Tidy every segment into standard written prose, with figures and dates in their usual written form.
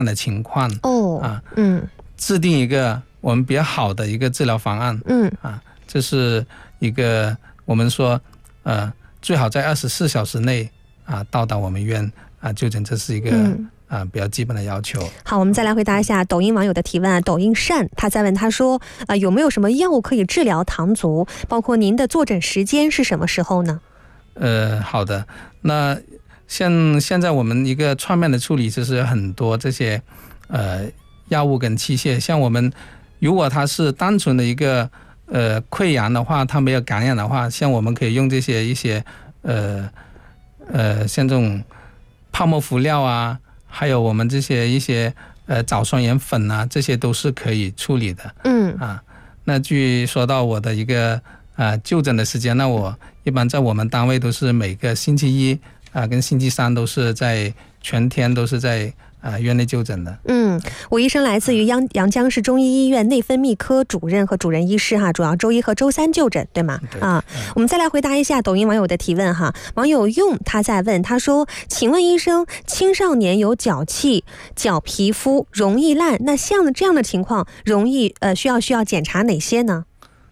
的情况制定一个我们比较好的一个治疗方案。这是一个我们说最好在24小时内到达我们医院就诊，这是一个比较基本的要求。 好，我们再来回答一下抖音网友的提问。抖音善他在问，他说有没有什么药物可以治疗糖足，包括您的坐诊时间是什么时候呢？ 好的，那像现在我们一个创面的处理就是很多这些药物跟器械，像我们如果它是单纯的一个溃疡的话，它没有感染的话，像我们可以用这些一些像这种泡沫敷料啊，还有我们这些一些藻酸盐粉啊，这些都是可以处理的。那至于说到我的一个就诊的时间，那我一般在我们单位都是每个星期一跟星期三都是在全天都是在院内就诊的。 吴医生来自于阳江市中医医院内分泌科主任和主任医师主要周一和周三就诊，对吗？ 对。 我们再来回答一下抖音网友的提问哈。网友用他在问，他说：“请问医生，青少年有脚气、脚皮肤容易烂，那像这样的情况，容易需要检查哪些呢？”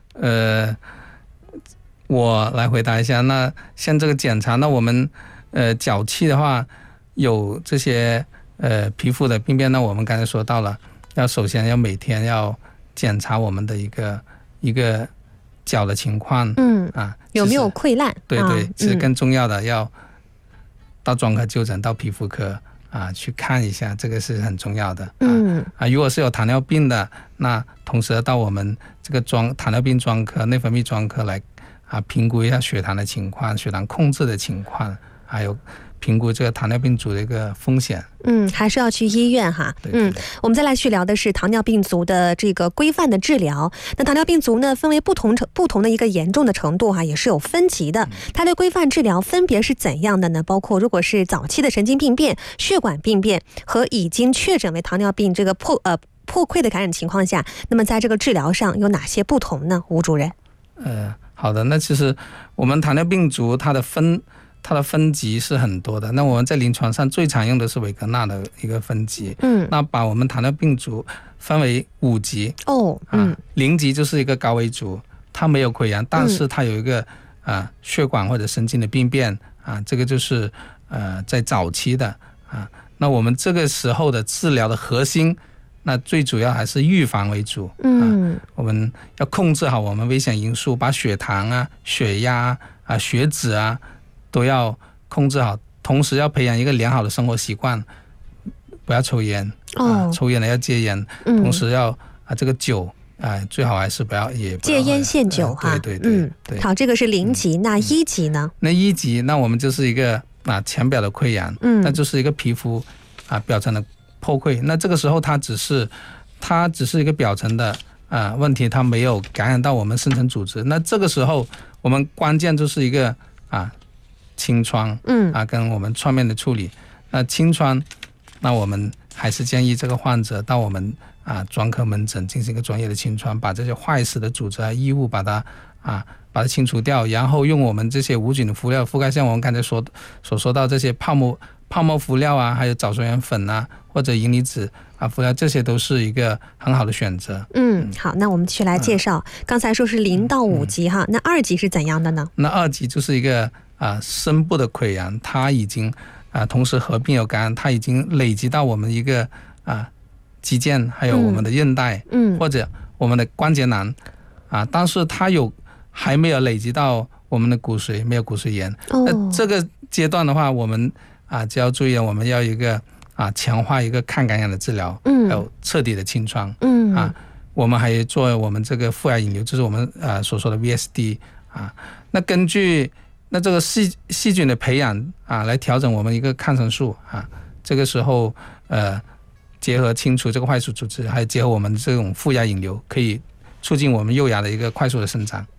我来回答一下。那像这个检查，那我们脚气的话，有这些皮肤的病变，那我们刚才说到了，首先要每天要检查我们的一个脚的情况， 有没有溃烂？ 对，是更重要的，要到专科就诊，到皮肤科去看一下，这个是很重要的。如果是有糖尿病的，那同时到我们这个糖尿病专科、内分泌专科来评估一下血糖的情况、血糖控制的情况，还有评估这个糖尿病足的一个风险。 还是要去医院哈。我们再来去聊的是糖尿病足的这个规范的治疗。那糖尿病足呢，分为不同的一个严重的程度也是有分级的。它的规范治疗分别是怎样的呢？包括如果是早期的神经病变、血管病变和已经确诊为糖尿病这个破溃的感染情况下，那么在这个治疗上有哪些不同呢？吴主任。 好的，那其实我们糖尿病足它的分级是很多的。那我们在临床上最常用的是维格纳的一个分级。那把我们糖尿病足分为5级。0级就是一个高危足，它没有溃疡，但是它有一个血管或者神经的病变这个就是在早期的那我们这个时候的治疗的核心，那最主要还是预防为主。我们要控制好我们危险因素，把血糖血压血脂都要控制好，同时要培养一个良好的生活习惯，不要抽烟。抽烟的要戒烟，同时要这个酒最好还是不要戒烟限酒对。 好，这个是0级。那1级呢？ 那1级，那我们就是一个浅表的溃疡，那就是一个皮肤表层的破溃。那这个时候它只是一个表层的问题，它没有感染到我们深层组织。那这个时候我们关键就是一个清创跟我们创面的处理。那清创，那我们还是建议这个患者到我们专科门诊进行一个专业的清创，把这些坏死的组织异物把它清除掉，然后用我们这些无菌的敷料覆盖，像我们刚才所说到这些泡沫敷料还有藻酸盐粉或者银离子敷料，这些都是一个很好的选择。 好，那我们去来介绍。刚才说是0到5级那2级是怎样的呢？ 那2级就是一个深部的溃疡，它已经同时合并有感染，它已经累积到我们一个肌腱，还有我们的韧带，或者我们的关节囊但是它还没有累积到我们的骨髓，没有骨髓炎。那这个阶段的话，我们就要注意，我们要一个强化一个抗感染的治疗，还有彻底的清创。我们还做我们这个负压引流，就是我们所说的 VSD 那根据这个细菌的培养来调整我们一个抗生素这个时候结合清除这个坏死组织，还有结合我们这种负压引流，可以促进我们幼芽的一个快速的生长。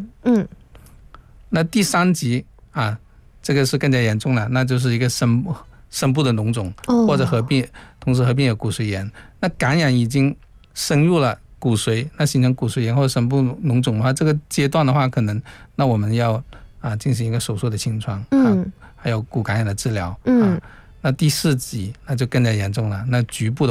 那第3级这个是更加严重了，那就是一个深部的脓肿，或者同时合并有骨髓炎。那感染已经深入了骨髓，那形成骨髓炎或者深部脓肿的话，这个阶段的话，可能那我们要进行一个手术的清创还有骨感染的治疗那第4级那就更加严重了，那局部的